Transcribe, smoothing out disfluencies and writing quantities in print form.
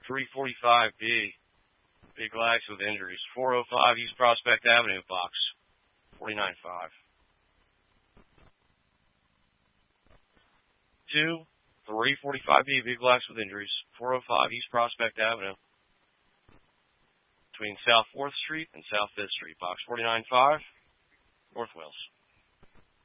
345B, Big Lax with injuries. 405 East Prospect Avenue, box 49.5. 345B, Big Lax with injuries. 405 East Prospect Avenue, between South 4th Street and South 5th Street, box 49.5, North Wales.